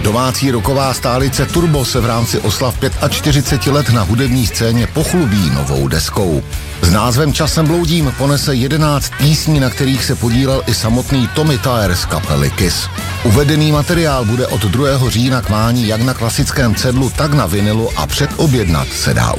Domácí rocková stálice Turbo se v rámci oslav 45 let na hudební scéně pochlubí novou deskou. S názvem Časem bloudím ponese 11 písní, na kterých se podílel i samotný Tommy Thayer z kapely Kiss. Uvedený materiál bude od 2. října k mání jak na klasickém cedlu, tak na vinilu a předobjednat se dá